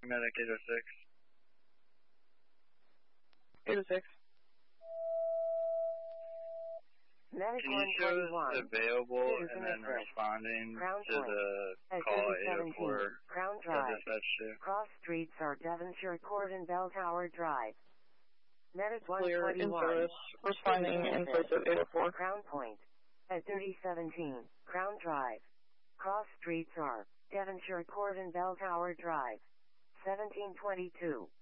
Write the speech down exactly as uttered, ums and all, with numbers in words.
Medic eight oh six. eight oh six. Medic Can you show us available Citizen and then Express. responding Crown to Point. the At call thirty eight oh four seventeen, Crown for Drive. dispatch two? Cross streets are Devonshire Court and Bell Tower Drive. Medic Clear in one twenty-one. service. Responding in place of eight oh four. Crown Point. At thirty seventeen, Crown Drive. Cross streets are Devonshire Court and Bell Tower Drive. seventeen twenty-two.